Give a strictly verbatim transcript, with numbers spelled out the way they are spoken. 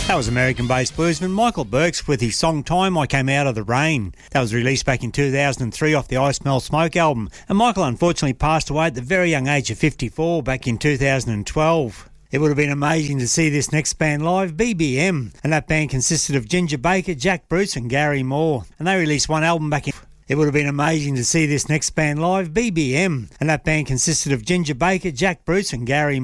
That was American-based bluesman Michael Burks with his song Time I Came Out of the Rain. That was released back in two thousand three off the I Smell Smoke album, and Michael unfortunately passed away at the very young age of fifty-four back in two thousand twelve. It would have been amazing to see this next band live, B B M, and that band consisted of Ginger Baker, Jack Bruce and Gary Moore, and they released one album back in... It would have been amazing to see this next band live, B B M, and that band consisted of Ginger Baker, Jack Bruce and Gary